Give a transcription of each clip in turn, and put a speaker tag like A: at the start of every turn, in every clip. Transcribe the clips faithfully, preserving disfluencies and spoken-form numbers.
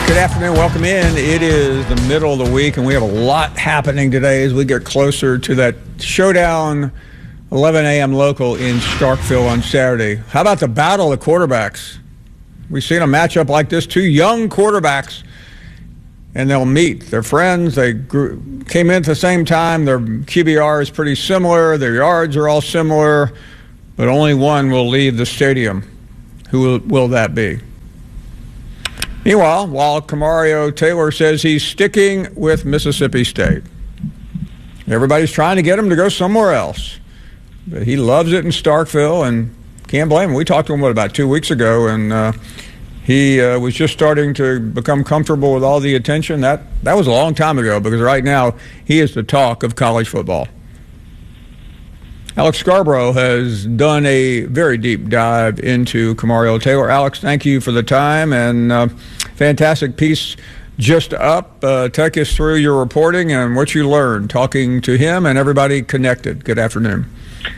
A: Good afternoon. Welcome in. It is the middle of the week, and we have a lot happening today as we get closer to that showdown, eleven a.m. local in Starkville on Saturday. How about the battle of quarterbacks? We've seen a matchup like this, two young quarterbacks, and they'll meet. They're friends. They grew, came in at the same time. Their Q B R is pretty similar. Their yards are all similar, but only one will leave the stadium. Who will, will that be? Meanwhile, while Camario Taylor says he's sticking with Mississippi State, everybody's trying to get him to go somewhere else. But he loves it in Starkville, and can't blame him. We talked to him, what, about two weeks ago, and uh, he uh, was just starting to become comfortable with all the attention. That, that was a long time ago, because right now he is the talk of college football. Alex Scarborough has done a very deep dive into Camario Taylor. Alex, thank you for the time, and uh, fantastic piece just up. Uh, take us through your reporting and what you learned talking to him and everybody connected. Good afternoon.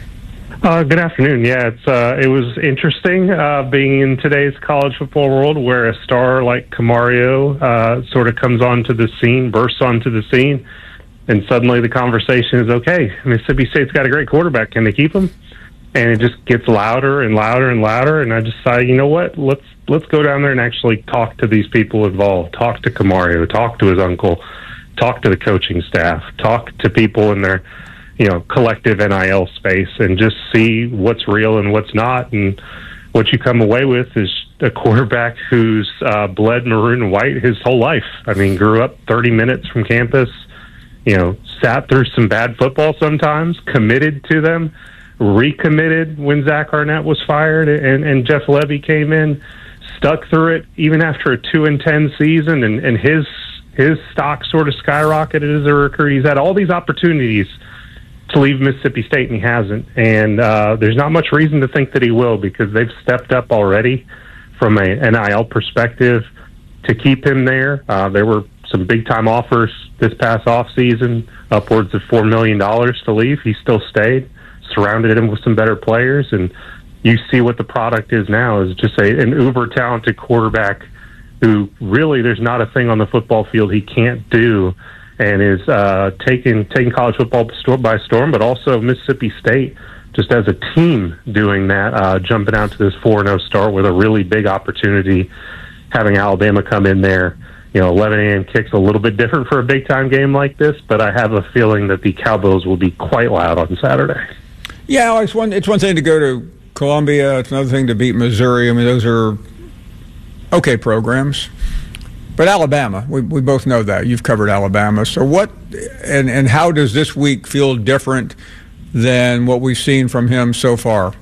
B: Uh, good afternoon. Yeah, it's uh, it was interesting uh, being in today's college football world where a star like Camario uh, sort of comes onto the scene, bursts onto the scene. And suddenly the conversation is, okay, Mississippi State's got a great quarterback. Can they keep him? And it just gets louder and louder and louder. And I just decided, you know what? Let's let's go down there and actually talk to these people involved. Talk to Camario. Talk to his uncle. Talk to the coaching staff. Talk to people in their, you know, collective N I L space, and just see what's real and what's not. And what you come away with is a quarterback who's uh, bled maroon and white his whole life. I mean, grew up thirty minutes from campus. You know, sat through some bad football sometimes, committed to them, recommitted when Zach Arnett was fired and, and Jeff Levy came in, stuck through it even after a two and ten season, and, and his his stock sort of skyrocketed as a recruit. He's had all these opportunities to leave Mississippi State, and he hasn't. And uh, there's not much reason to think that he will, because they've stepped up already from a N I L perspective to keep him there. Uh, there were some big-time offers this past offseason, upwards of four million dollars to leave. He still stayed, surrounded him with some better players, and you see what the product is now, is just a, an uber-talented quarterback who really there's not a thing on the football field he can't do, and is uh, taking, taking college football by storm, but also Mississippi State just as a team doing that, uh, jumping out to this four and oh start with a really big opportunity, having Alabama come in there. You know, eleven a.m. kick's a little bit different for a big-time game like this, but I have a feeling that the Cowboys will be quite loud on Saturday.
A: Yeah, Alex, one, it's one thing to go to Columbia. It's another thing to beat Missouri. I mean, those are okay programs. But Alabama, we, we both know that. You've covered Alabama. So what and, and how does this week feel different than what we've seen from him so far?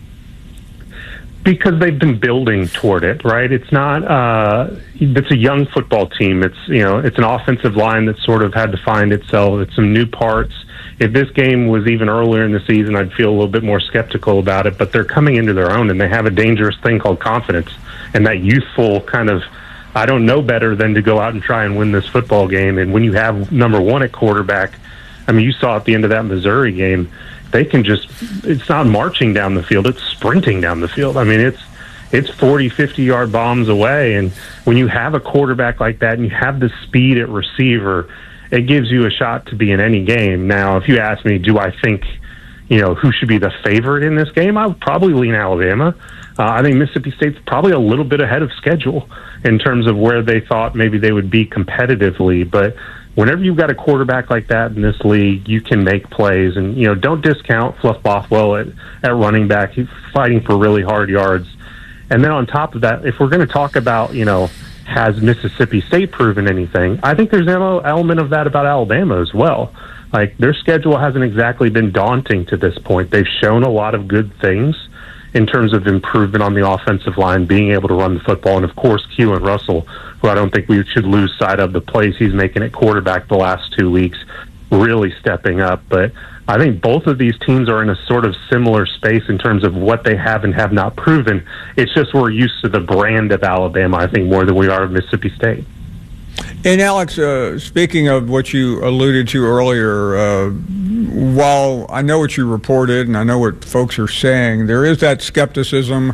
B: Because they've been building toward it, right? It's not, uh, it's a young football team. It's, you know, it's an offensive line that sort of had to find itself. It's some new parts. If this game was even earlier in the season, I'd feel a little bit more skeptical about it, but they're coming into their own, and they have a dangerous thing called confidence, and that youthful kind of, I don't know better than to go out and try and win this football game. And when you have number one at quarterback, I mean, you saw at the end of that Missouri game, they can just, it's not marching down the field, it's sprinting down the field. I mean, it's it's forty, fifty-yard bombs away, and when you have a quarterback like that and you have the speed at receiver, it gives you a shot to be in any game. Now, if you ask me, do I think, you know, who should be the favorite in this game, I would probably lean Alabama. Uh, I think Mississippi State's probably a little bit ahead of schedule in terms of where they thought maybe they would be competitively, but whenever you've got a quarterback like that in this league, you can make plays. And, you know, don't discount Fluff Bothwell at, at running back. He's fighting for really hard yards. And then on top of that, if we're going to talk about, you know, has Mississippi State proven anything, I think there's an element of that about Alabama as well. Like, their schedule hasn't exactly been daunting to this point. They've shown a lot of good things in terms of improvement on the offensive line, being able to run the football, and of course Keelan Russell, who I don't think we should lose sight of the plays he's making at quarterback the last two weeks, really stepping up. But I think both of these teams are in a sort of similar space in terms of what they have and have not proven. It's just we're used to the brand of Alabama, I think, more than we are of Mississippi State.
A: And Alex, uh, speaking of what you alluded to earlier, uh, while I know what you reported and I know what folks are saying, there is that skepticism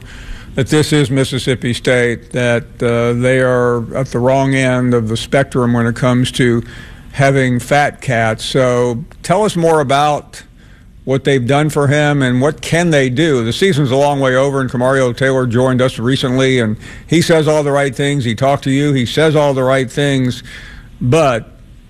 A: that this is Mississippi State, that uh, they are at the wrong end of the spectrum when it comes to having fat cats. So tell us more about what they've done for him and what can they do. The season's a long way over, and Camario Taylor joined us recently, and he says all the right things. He talked to you. He says all the right things. But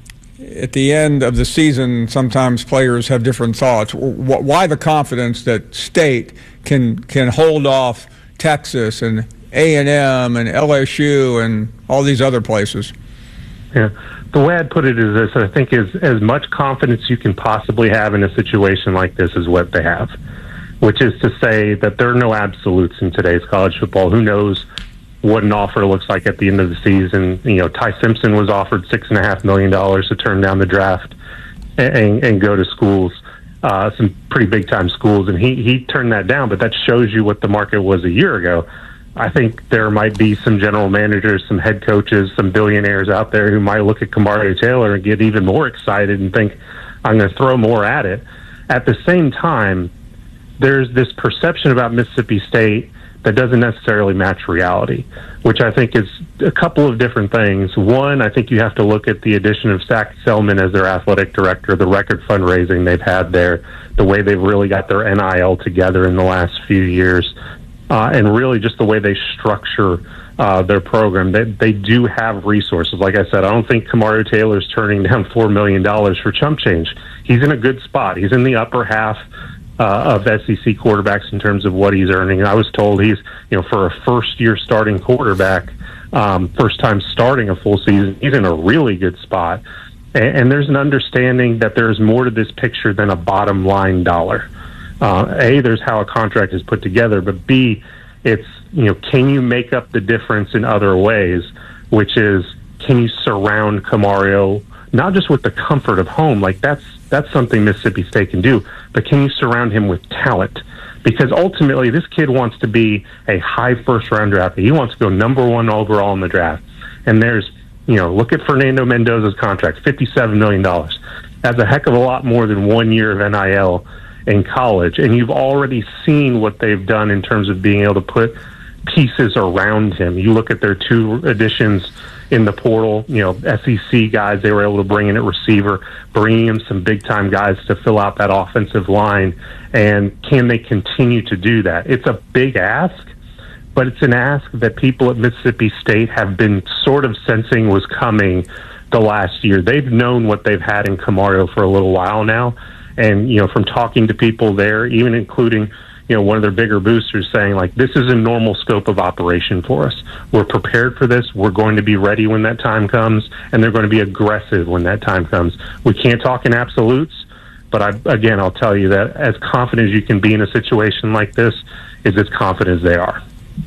A: at the end of the season, sometimes players have different thoughts. Why the confidence that State can can hold off Texas and A and M and L S U and all these other places?
B: Yeah. The way I'd put it is this: I think is as much confidence you can possibly have in a situation like this is what they have, which is to say that there are no absolutes in today's college football. Who knows what an offer looks like at the end of the season? You know, Ty Simpson was offered six and a half million dollars to turn down the draft and, and go to schools, uh, some pretty big time schools, and he he turned that down. But that shows you what the market was a year ago. I think there might be some general managers, some head coaches, some billionaires out there who might look at Camario Taylor and get even more excited and think, I'm going to throw more at it. At the same time, there's this perception about Mississippi State that doesn't necessarily match reality, which I think is a couple of different things. One, I think you have to look at the addition of Zach Selman as their athletic director, the record fundraising they've had there, the way they've really got their N I L together in the last few years. Uh, and really just the way they structure uh, their program. They, they do have resources. Like I said, I don't think Camario Taylor's turning down four million dollars for chump change. He's in a good spot. He's in the upper half uh, of S E C quarterbacks in terms of what he's earning. I was told he's, you know, for a first-year starting quarterback, um, first time starting a full season, he's in a really good spot. And, and there's an understanding that there's more to this picture than a bottom-line dollar. Uh, A, there's how a contract is put together, but B, it's, you know, can you make up the difference in other ways, which is, can you surround Camario, not just with the comfort of home, like that's that's something Mississippi State can do, but can you surround him with talent? Because ultimately, this kid wants to be a high first-round draft. He wants to go number one overall in the draft. And there's, you know, look at Fernando Mendoza's contract, fifty-seven million dollars. That's a heck of a lot more than one year of N I L in college, and you've already seen what they've done in terms of being able to put pieces around him. You look at their two additions in the portal, you know, S E C guys they were able to bring in at receiver, bringing in some big-time guys to fill out that offensive line, and can they continue to do that? It's a big ask, but it's an ask that people at Mississippi State have been sort of sensing was coming the last year. They've known what they've had in Camario for a little while now. And, you know, from talking to people there, even including, you know, one of their bigger boosters saying, like, this is a normal scope of operation for us. We're prepared for this. We're going to be ready when that time comes, and they're going to be aggressive when that time comes. We can't talk in absolutes, but, I, again, I'll tell you that as confident as you can be in a situation like this is as confident as they are.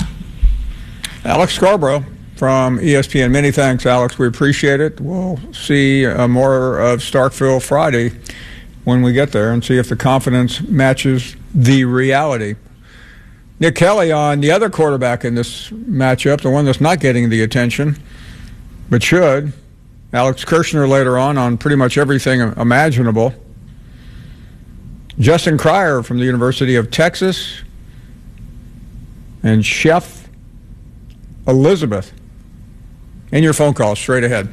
A: Alex Scarborough from E S P N. Many thanks, Alex. We appreciate it. We'll see uh, more of Starkville Friday when we get there and see if the confidence matches the reality. Nick Kelly on the other quarterback in this matchup, the one that's not getting the attention, but should. Alex Kirshner later on on pretty much everything imaginable. Justin Cryer from the University of Texas and Chef Elizabeth. And your phone call straight ahead.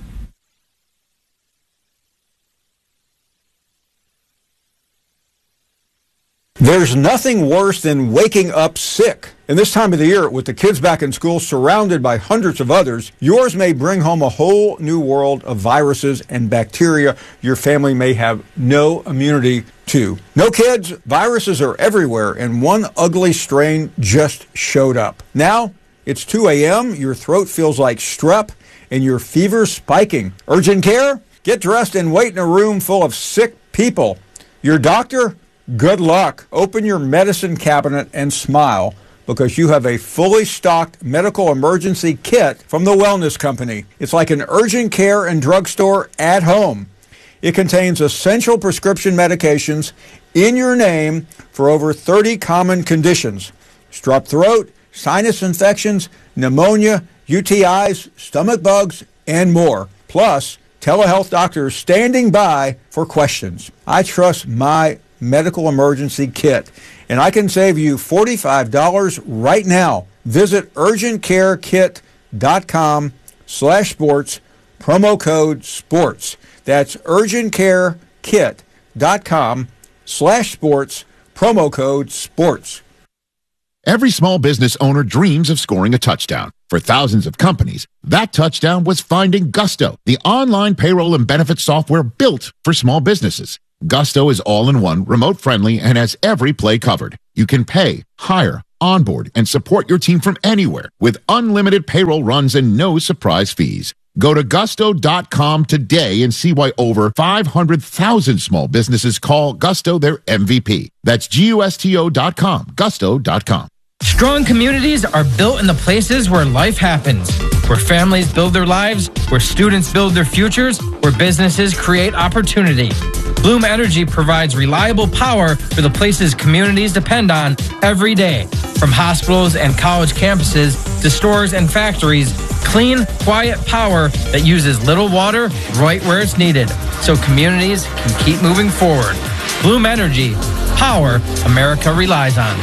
A: There's nothing worse than waking up sick. And this time of the year, with the kids back in school surrounded by hundreds of others, yours may bring home a whole new world of viruses and bacteria your family may have no immunity to. No kids, viruses are everywhere, and one ugly strain just showed up. Now, it's two a.m., your throat feels like strep, and your fever's spiking. Urgent care? Get dressed and wait in a room full of sick people. Your doctor? Good luck. Open your medicine cabinet and smile, because you have a fully stocked medical emergency kit from the Wellness Company. It's like an urgent care and drugstore at home. It contains essential prescription medications in your name for over thirty common conditions: strep throat, sinus infections, pneumonia, U T Is, stomach bugs, and more. Plus, telehealth doctors standing by for questions. I trust my medical emergency kit. And I can save you forty-five dollars right now. Visit urgentcarekit.com slash sports, promo code sports. That's urgentcarekit.com slash sports, promo code sports.
C: Every small business owner dreams of scoring a touchdown. For thousands of companies, that touchdown was finding Gusto, the online payroll and benefits software built for small businesses. Gusto is all-in-one, remote-friendly, and has every play covered. You can pay, hire, onboard, and support your team from anywhere with unlimited payroll runs and no surprise fees. Go to gusto dot com today and see why over five hundred thousand small businesses call Gusto their M V P. That's G U S T O dot com, gusto dot com.
D: Strong communities are built in the places where life happens, where families build their lives, where students build their futures, where businesses create opportunity. Bloom Energy provides reliable power for the places communities depend on every day. From hospitals and college campuses to stores and factories, clean, quiet power that uses little water right where it's needed, so communities can keep moving forward. Bloom Energy, power America relies on.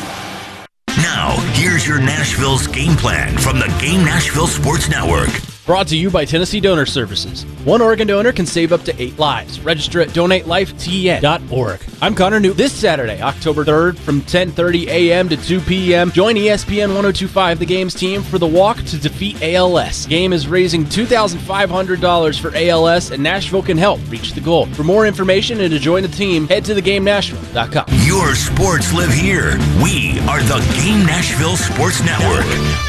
E: Now, here's your Nashville's game plan from the Game Nashville Sports Network.
F: Brought to you by Tennessee Donor Services. One organ donor can save up to eight lives. Register at donate life T N dot org. I'm Connor Newt. This Saturday, October third, from ten thirty a.m. to two p.m., join E S P N one oh two point five, the Game's team, for the Walk to Defeat A L S. Game is raising two thousand five hundred dollars for A L S, and Nashville can help reach the goal. For more information and to join the team, head to the game nashville dot com.
E: Your sports live here. We are the Game Nashville Sports Network.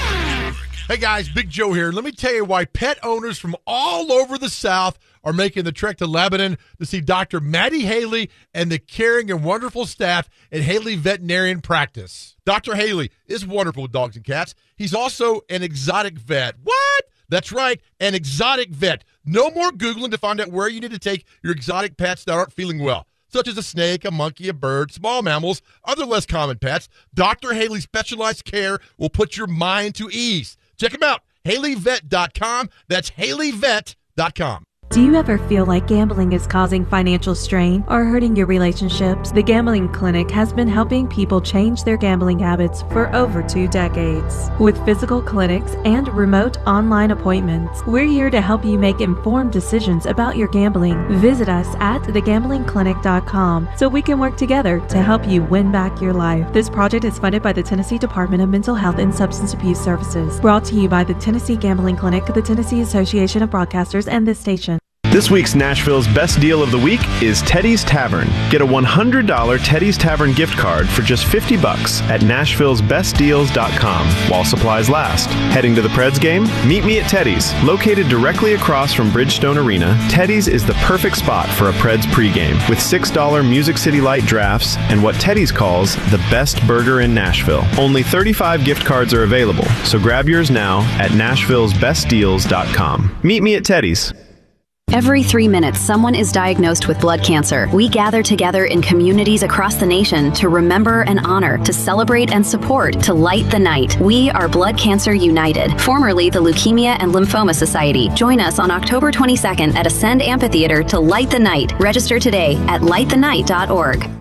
G: Hey guys, Big Joe here. Let me tell you why pet owners from all over the South are making the trek to Lebanon to see Doctor Maddie Haley and the caring and wonderful staff at Haley Veterinarian Practice. Doctor Haley is wonderful with dogs and cats. He's also an exotic vet. What? That's right, an exotic vet. No more Googling to find out where you need to take your exotic pets that aren't feeling well, such as a snake, a monkey, a bird, small mammals, other less common pets. Doctor Haley's specialized care will put your mind to ease. Check them out, Haley Vet dot com. That's Haley Vet dot com.
H: Do you ever feel like gambling is causing financial strain or hurting your relationships? The Gambling Clinic has been helping people change their gambling habits for over two decades. With physical clinics and remote online appointments, we're here to help you make informed decisions about your gambling. Visit us at the gambling clinic dot com so we can work together to help you win back your life. This project is funded by the Tennessee Department of Mental Health and Substance Abuse Services. Brought to you by the Tennessee Gambling Clinic, the Tennessee Association of Broadcasters, and this station.
I: This week's Nashville's best deal of the week is Teddy's Tavern. Get a one hundred dollars Teddy's Tavern gift card for just fifty bucks at nashvilles best deals dot com while supplies last. Heading to the Preds game? Meet me at Teddy's. Located directly across from Bridgestone Arena, Teddy's is the perfect spot for a Preds pregame with six dollars Music City Light drafts and what Teddy's calls the best burger in Nashville. Only thirty-five gift cards are available, so grab yours now at nashvilles best deals dot com. Meet me at Teddy's.
J: Every three minutes, someone is diagnosed with blood cancer. We gather together in communities across the nation to remember and honor, to celebrate and support, to light the night. We are Blood Cancer United, formerly the Leukemia and Lymphoma Society. Join us on October twenty-second at Ascend Amphitheater to light the night. Register today at light the night dot org.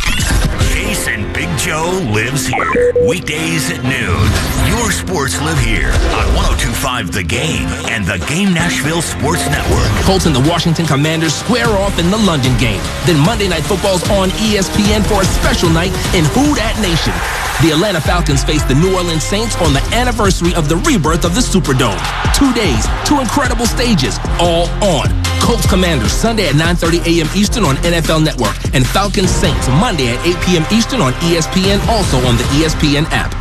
E: Jason Big Joe lives here. Weekdays at noon. Your sports live here on one oh two point five The Game and the Game Nashville Sports Network.
K: Colts and the Washington Commanders square off in the London game. Then Monday Night Football's on E S P N for a special night in Who Dat Nation. The Atlanta Falcons face the New Orleans Saints on the anniversary of the rebirth of the Superdome. Two days, two incredible stages, all on. Colts Commanders Sunday at nine thirty a.m. Eastern on N F L Network, and Falcons Saints Monday at eight p.m. Eastern on E S P N, also on the E S P N app.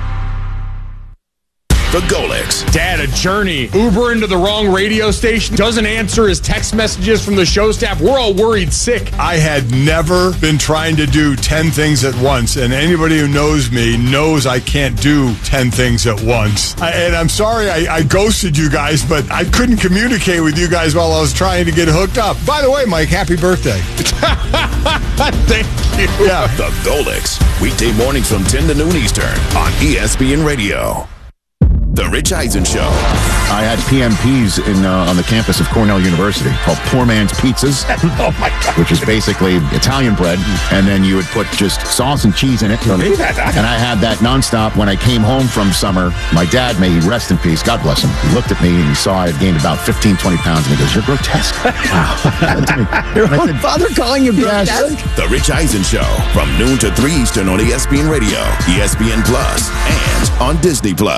E: The Golics.
L: Dad, a journey. Uber into the wrong radio station. Doesn't answer his text messages from the show staff. We're all worried sick.
M: I had never been trying to do ten things at once, and anybody who knows me knows I can't do ten things at once. I, and I'm sorry I, I ghosted you guys, but I couldn't communicate with you guys while I was trying to get hooked up. By the way, Mike, happy birthday.
L: Thank you.
M: Yeah.
E: The Golics. Weekday mornings from ten to noon Eastern on E S P N Radio. The Rich Eisen Show.
C: I had P M Ps in uh, on the campus of Cornell University called Poor Man's Pizzas,
A: Oh, my God.
C: which is basically Italian bread, and then you would put just sauce and cheese in it. And I had that nonstop when I came home from summer. My dad, may he rest in peace, God bless him, he looked at me and he saw I had gained about fifteen, twenty pounds, and he goes, "You're grotesque." Wow.
A: Your own father calling you grotesque?
N: The Rich Eisen Show from noon to three Eastern on E S P N Radio, E S P N Plus, and on Disney Plus.